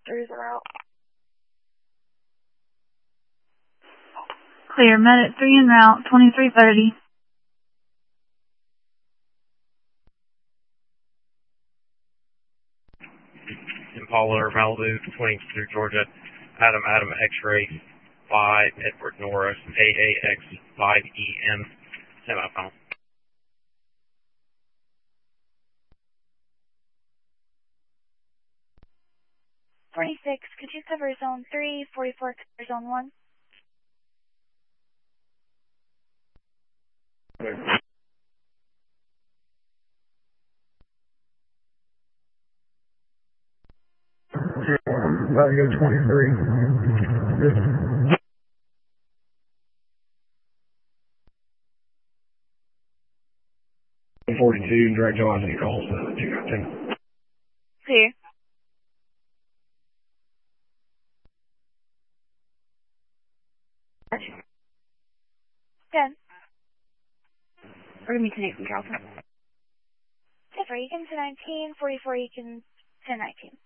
3 are out. Clear, med at 3 en route, 2330. Impala Malibu, 20 through Georgia. Adam X-ray 5, Edward Norris, AAX 5EN, semifinal. 46, could you cover zone 3, 44 cover zone 1? About to go 23. 42, direct John, any calls? 210. Clear. Good. We're going to be connecting from Charleston. Differ, you can 1019, 44, you can 1019.